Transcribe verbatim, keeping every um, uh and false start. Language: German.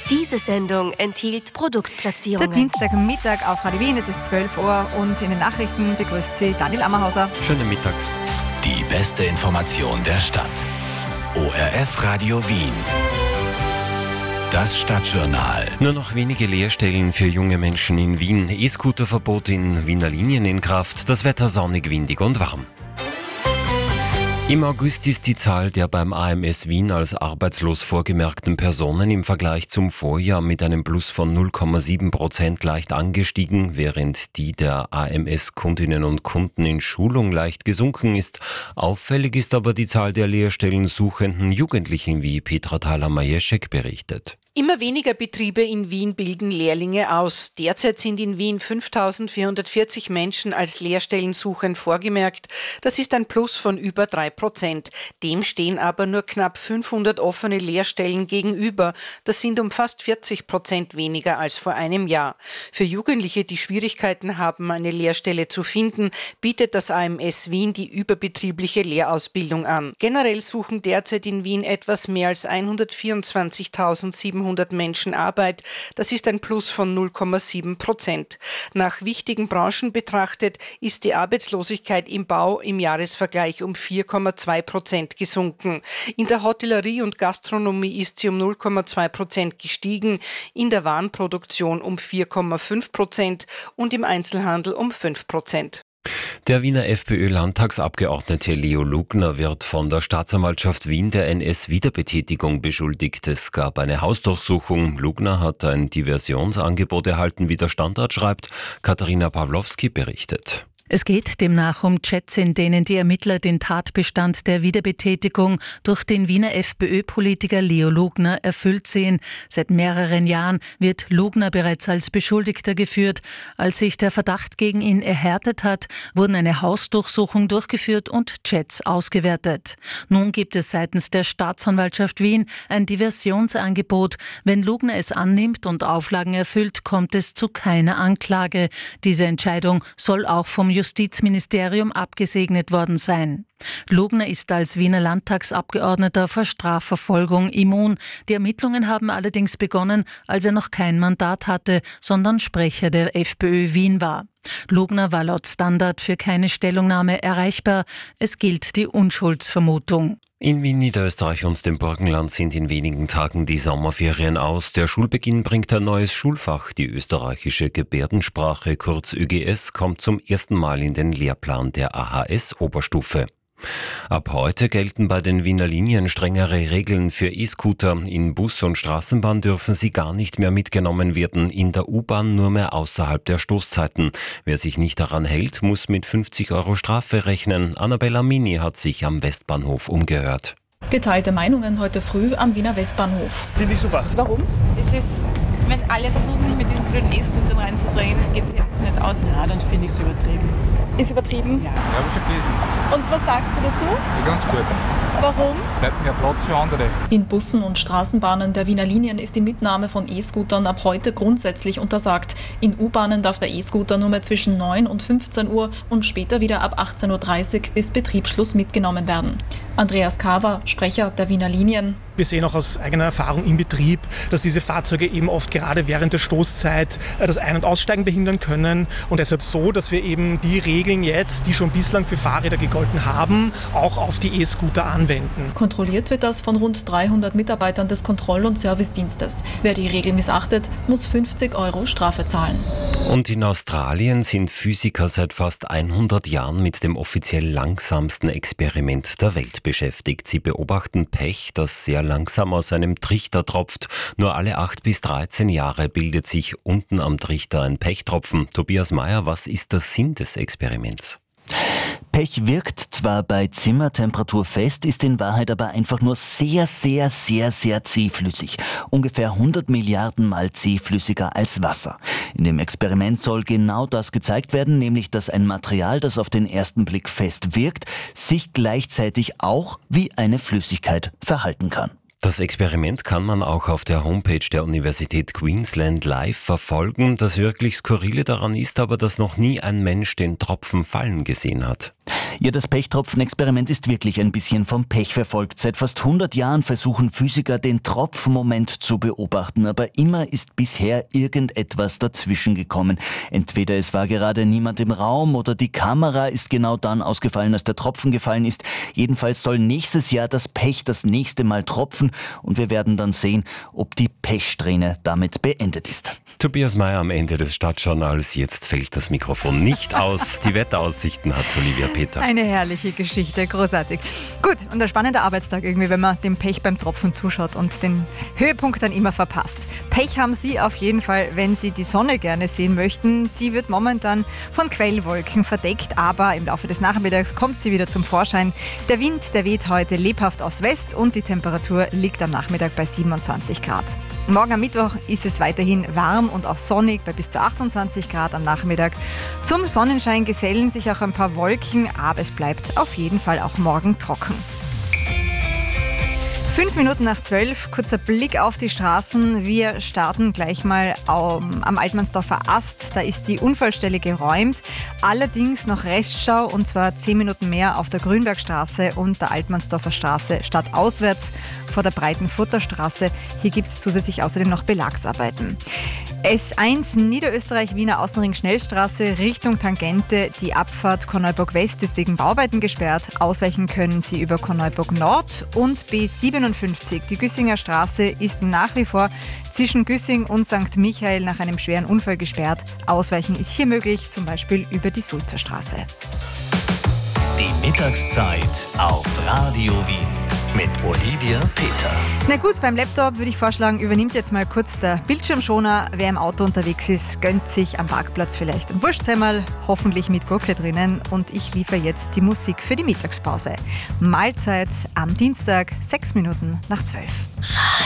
Diese Sendung enthielt Produktplatzierungen. Der Dienstagmittag auf Radio Wien, es ist zwölf Uhr und in den Nachrichten begrüßt Sie Daniel Ammerhauser. Schönen Mittag. Die beste Information der Stadt. O R F Radio Wien. Das Stadtjournal. Nur noch wenige Lehrstellen für junge Menschen in Wien. E-Scooter-Verbot in Wiener Linien in Kraft. Das Wetter sonnig, windig und warm. Im August ist die Zahl der beim A M S Wien als arbeitslos vorgemerkten Personen im Vergleich zum Vorjahr mit einem Plus von null Komma sieben Prozent leicht angestiegen, während die der A M S-Kundinnen und Kunden in Schulung leicht gesunken ist. Auffällig ist aber die Zahl der Lehrstellensuchenden Jugendlichen, wie Petra Thaler-Majeschek berichtet. Immer weniger Betriebe in Wien bilden Lehrlinge aus. Derzeit sind in Wien fünftausendvierhundertvierzig Menschen als Lehrstellensuchend vorgemerkt. Das ist ein Plus von über drei Prozent. Dem stehen aber nur knapp fünfhundert offene Lehrstellen gegenüber. Das sind um fast vierzig Prozent weniger als vor einem Jahr. Für Jugendliche, die Schwierigkeiten haben, eine Lehrstelle zu finden, bietet das A M S Wien die überbetriebliche Lehrausbildung an. Generell suchen derzeit in Wien etwas mehr als hundertvierundzwanzigtausendsiebenhundert Menschen Arbeit. Das ist ein Plus von null Komma sieben Prozent. Nach wichtigen Branchen betrachtet ist die Arbeitslosigkeit im Bau im Jahresvergleich um vier Komma zwei Prozent gesunken. In der Hotellerie und Gastronomie ist sie um null Komma zwei Prozent gestiegen, in der Warenproduktion um vier Komma fünf Prozent und im Einzelhandel um fünf Prozent. Der Wiener FPÖ-Landtagsabgeordnete Leo Lugner wird von der Staatsanwaltschaft Wien der N S-Wiederbetätigung beschuldigt. Es gab eine Hausdurchsuchung. Lugner hat ein Diversionsangebot erhalten, wie der Standard schreibt. Katharina Pawlowski berichtet. Es geht demnach um Chats, in denen die Ermittler den Tatbestand der Wiederbetätigung durch den Wiener FPÖ-Politiker Leo Lugner erfüllt sehen. Seit mehreren Jahren wird Lugner bereits als Beschuldigter geführt. Als sich der Verdacht gegen ihn erhärtet hat, wurden eine Hausdurchsuchung durchgeführt und Chats ausgewertet. Nun gibt es seitens der Staatsanwaltschaft Wien ein Diversionsangebot. Wenn Lugner es annimmt und Auflagen erfüllt, kommt es zu keiner Anklage. Diese Entscheidung soll auch vom Justizministerium abgesegnet worden sein. Lugner ist als Wiener Landtagsabgeordneter vor Strafverfolgung immun. Die Ermittlungen haben allerdings begonnen, als er noch kein Mandat hatte, sondern Sprecher der FPÖ Wien war. Lugner war laut Standard für keine Stellungnahme erreichbar. Es gilt die Unschuldsvermutung. In Wien, Niederösterreich und dem Burgenland sind in wenigen Tagen die Sommerferien aus. Der Schulbeginn bringt ein neues Schulfach. Die österreichische Gebärdensprache, kurz Ö G S, kommt zum ersten Mal in den Lehrplan der A H S-Oberstufe. Ab heute gelten bei den Wiener Linien strengere Regeln für E-Scooter. In Bus und Straßenbahn dürfen sie gar nicht mehr mitgenommen werden, in der U-Bahn nur mehr außerhalb der Stoßzeiten. Wer sich nicht daran hält, muss mit fünfzig Euro Strafe rechnen. Annabella Mini hat sich am Westbahnhof umgehört. Geteilte Meinungen heute früh am Wiener Westbahnhof. Finde ich super. Warum? Es ist, wenn alle versuchen, sich mit diesen blöden E-Scootern reinzudrängen, das geht sich nicht aus. Ja, dann finde ich es übertrieben. Ist übertrieben? Ja, ja, habe ich schon gelesen. Und was sagst du dazu? Ja, ganz gut. Warum? Bleibt mehr Platz für andere. In Bussen und Straßenbahnen der Wiener Linien ist die Mitnahme von E-Scootern ab heute grundsätzlich untersagt. In U-Bahnen darf der E-Scooter nur mehr zwischen neun und fünfzehn Uhr und später wieder ab achtzehn Uhr dreißig bis Betriebsschluss mitgenommen werden. Andreas Kaver, Sprecher der Wiener Linien. Wir sehen auch aus eigener Erfahrung im Betrieb, dass diese Fahrzeuge eben oft gerade während der Stoßzeit das Ein- und Aussteigen behindern können. Und deshalb so, dass wir eben die Regeln jetzt, die schon bislang für Fahrräder gegolten haben, auch auf die E-Scooter anwenden. Kontrolliert wird das von rund dreihundert Mitarbeitern des Kontroll- und Servicedienstes. Wer die Regel missachtet, muss fünfzig Euro Strafe zahlen. Und in Australien sind Physiker seit fast hundert Jahren mit dem offiziell langsamsten Experiment der Welt beschäftigt. Sie beobachten Pech, das sehr langsam aus einem Trichter tropft. Nur alle acht bis dreizehn Jahre bildet sich unten am Trichter ein Pechtropfen. Tobias Mayer, was ist der Sinn des Experiments? Pech wirkt zwar bei Zimmertemperatur fest, ist in Wahrheit aber einfach nur sehr, sehr, sehr, sehr zähflüssig. Ungefähr hundert Milliarden Mal zähflüssiger als Wasser. In dem Experiment soll genau das gezeigt werden, nämlich dass ein Material, das auf den ersten Blick fest wirkt, sich gleichzeitig auch wie eine Flüssigkeit verhalten kann. Das Experiment kann man auch auf der Homepage der Universität Queensland live verfolgen. Das wirklich Skurrile daran ist aber, dass noch nie ein Mensch den Tropfen fallen gesehen hat. Ja, das Pechtropfen-Experiment ist wirklich ein bisschen vom Pech verfolgt. Seit fast hundert Jahren versuchen Physiker, den Tropfmoment zu beobachten, aber immer ist bisher irgendetwas dazwischen gekommen. Entweder es war gerade niemand im Raum oder die Kamera ist genau dann ausgefallen, als der Tropfen gefallen ist. Jedenfalls soll nächstes Jahr das Pech das nächste Mal tropfen und wir werden dann sehen, ob die Pechsträhne damit beendet ist. Tobias Mayer am Ende des Stadtjournals. Jetzt fällt das Mikrofon nicht aus. Die Wetteraussichten hat Olivia Peter. Eine herrliche Geschichte, großartig. Gut, und ein spannender Arbeitstag irgendwie, wenn man dem Pech beim Tropfen zuschaut und den Höhepunkt dann immer verpasst. Pech haben Sie auf jeden Fall, wenn Sie die Sonne gerne sehen möchten. Die wird momentan von Quellwolken verdeckt, aber im Laufe des Nachmittags kommt sie wieder zum Vorschein. Der Wind, der weht heute lebhaft aus West und die Temperatur liegt am Nachmittag bei siebenundzwanzig Grad. Morgen am Mittwoch ist es weiterhin warm und auch sonnig bei bis zu achtundzwanzig Grad am Nachmittag. Zum Sonnenschein gesellen sich auch ein paar Wolken, aber es bleibt auf jeden Fall auch morgen trocken. Fünf Minuten nach zwölf, kurzer Blick auf die Straßen. Wir starten gleich mal am, am Altmannsdorfer Ast. Da ist die Unfallstelle geräumt. Allerdings noch Reststau und zwar zehn Minuten mehr auf der Grünbergstraße und der Altmannsdorfer Straße stadtauswärts vor der Breitenfurter-Straße. Hier gibt es zusätzlich außerdem noch Belagsarbeiten. S eins Niederösterreich-Wiener Außenring-Schnellstraße Richtung Tangente. Die Abfahrt Korneuburg West ist wegen Bauarbeiten gesperrt. Ausweichen können Sie über Korneuburg Nord und B siebenundfünfzig. Die Güssinger Straße ist nach wie vor zwischen Güssing und Sankt Michael nach einem schweren Unfall gesperrt. Ausweichen ist hier möglich, zum Beispiel über die Sulzer Straße. Die Mittagszeit auf Radio Wien mit Olivia Peter. Na gut, beim Laptop würde ich vorschlagen, übernimmt jetzt mal kurz der Bildschirmschoner. Wer im Auto unterwegs ist, gönnt sich am Parkplatz vielleicht ein Wurstsemmel, hoffentlich mit Gurke drinnen. Und ich liefere jetzt die Musik für die Mittagspause. Mahlzeit am Dienstag, sechs Minuten nach zwölf.